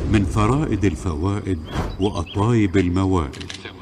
من فرائد الفوائد وأطايب الموائد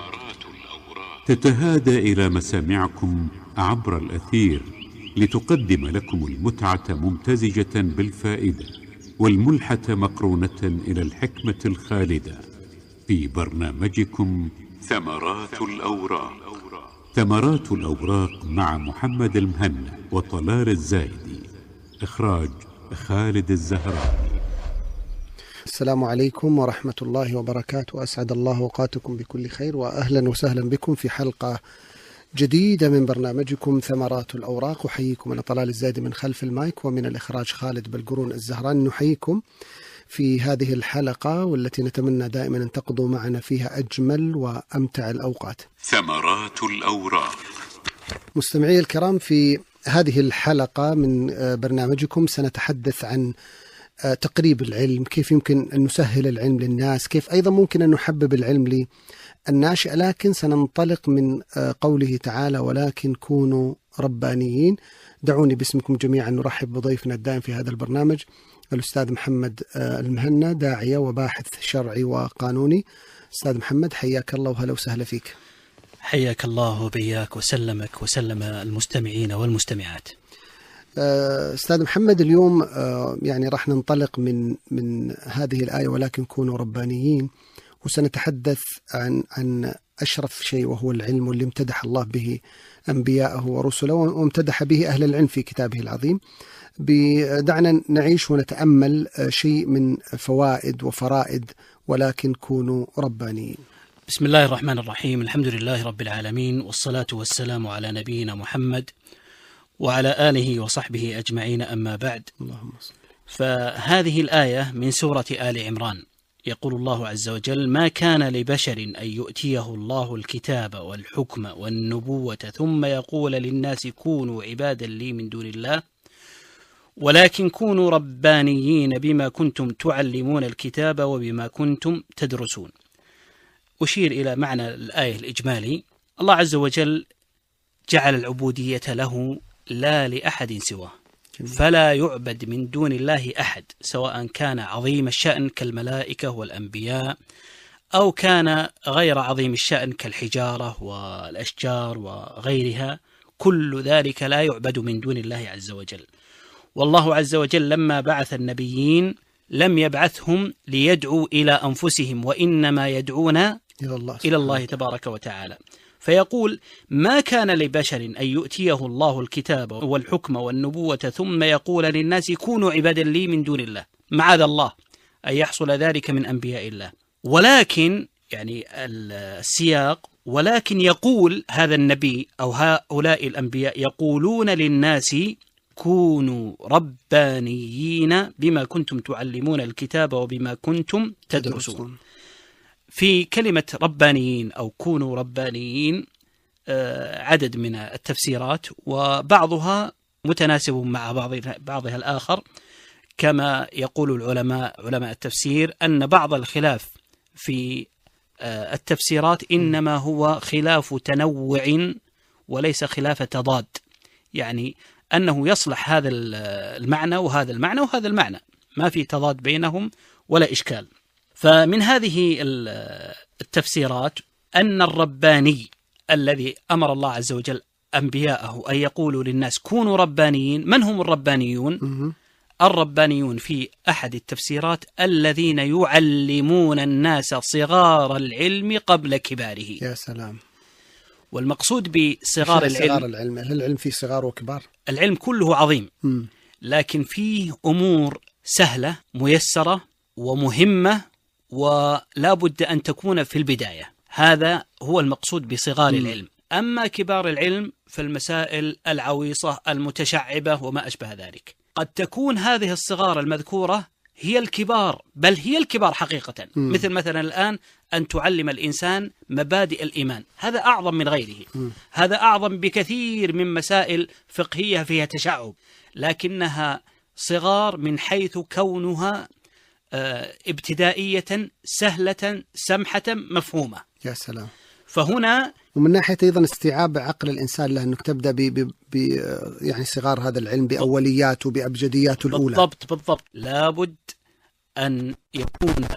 تتهادى إلى مسامعكم عبر الأثير لتقدم لكم المتعة ممتزجة بالفائدة والملحة مقرونة إلى الحكمة الخالدة في برنامجكم ثمرات الأوراق. ثمرات الأوراق مع محمد المهنا وطلال الزايدي. إخراج خالد الزهراني. السلام عليكم ورحمة الله وبركاته. أسعد الله أوقاتكم بكل خير، وأهلا وسهلا بكم في حلقة جديدة من برنامجكم ثمرات الأوراق. أحييكم أنا طلال الزايدي من خلف المايك، ومن الإخراج خالد بلقرون الزهراني. نحييكم في هذه الحلقة والتي نتمنى دائما أن تقضوا معنا فيها أجمل وأمتع الأوقات. ثمرات الأوراق. مستمعي الكرام، في هذه الحلقة من برنامجكم سنتحدث عن تقريب العلم، كيف يمكن أن نسهل العلم للناس، كيف أيضا ممكن أن نحبب العلم للناشئ. لكن سننطلق من قوله تعالى: ولكن كونوا ربانيين. دعوني باسمكم جميعا نرحب بضيفنا الدائم في هذا البرنامج، الأستاذ محمد المهنا، داعية وباحث شرعي وقانوني. أستاذ محمد، حياك الله وهلا وسهلا فيك. حياك الله وبياك وسلمك وسلم المستمعين والمستمعات. أستاذ محمد، اليوم يعني راح ننطلق من هذه الآية ولكن كونوا ربانيين، وسنتحدث عن أشرف شيء وهو العلم، واللي امتدح الله به أنبياءه ورسله وامتدح به أهل العلم في كتابه العظيم. دعنا نعيش ونتأمل شيء من فوائد وفرائد ولكن كونوا ربانيين. بسم الله الرحمن الرحيم. الحمد لله رب العالمين، والصلاة والسلام على نبينا محمد وعلى آله وصحبه أجمعين، أما بعد. فهذه الآية من سورة آل عمران. يقول الله عز وجل: ما كان لبشر أن يؤتيه الله الكتاب والحكم والنبوة ثم يقول للناس كونوا عبادا لي من دون الله ولكن كونوا ربانيين بما كنتم تعلمون الكتاب وبما كنتم تدرسون. أشير إلى معنى الآية الإجمالي. الله عز وجل جعل العبودية له لا لأحد سواه، فلا يعبد من دون الله أحد، سواء كان عظيم الشأن كالملائكة والأنبياء أو كان غير عظيم الشأن كالحجارة والأشجار وغيرها. كل ذلك لا يعبد من دون الله عز وجل. والله عز وجل لما بعث النبيين لم يبعثهم ليدعوا إلى أنفسهم، وإنما يدعون إلى الله تبارك وتعالى. فيقول: ما كان لبشر أن يؤتيه الله الكتاب والحكم والنبوة ثم يقول للناس كونوا عبادا لي من دون الله. معاذ الله أن يحصل ذلك من أنبياء الله. ولكن يعني السياق: ولكن يقول هذا النبي أو هؤلاء الأنبياء يقولون للناس كونوا ربانيين بما كنتم تعلمون الكتاب وبما كنتم تدرسون. في كلمة ربانيين أو كونوا ربانيين عدد من التفسيرات، وبعضها متناسب مع بعضها الآخر، كما يقول علماء التفسير أن بعض الخلاف في التفسيرات إنما هو خلاف تنوع وليس خلاف تضاد، يعني أنه يصلح هذا المعنى وهذا المعنى وهذا المعنى، ما في تضاد بينهم ولا إشكال. فمن هذه التفسيرات أن الرباني الذي أمر الله عز وجل أنبياءه أن يقولوا للناس كونوا ربانيين. من هم الربانيون؟ الربانيون في أحد التفسيرات الذين يعلمون الناس صغار العلم قبل كباره. يا سلام. والمقصود بصغار العلم، هل العلم فيه صغار وكبار؟ العلم كله عظيم، لكن فيه أمور سهلة ميسرة ومهمة ولا بد أن تكون في البداية. هذا هو المقصود بصغار العلم. أما كبار العلم فالمسائل العويصة المتشعبة وما أشبه ذلك. قد تكون هذه الصغار المذكورة هي الكبار، بل هي الكبار حقيقة. مثلا الآن أن تعلم الإنسان مبادئ الإيمان، هذا أعظم من غيره. هذا أعظم بكثير من مسائل فقهية فيها تشعب، لكنها صغار من حيث كونها ابتدائية سهلة سمحة مفهومة. يا سلام. فهنا ومن ناحية أيضا استيعاب عقل الإنسان له، أنك تبدأ يعني صغار هذا العلم بأولياته بأبجدياته الأولى. بالضبط. لابد أن يكون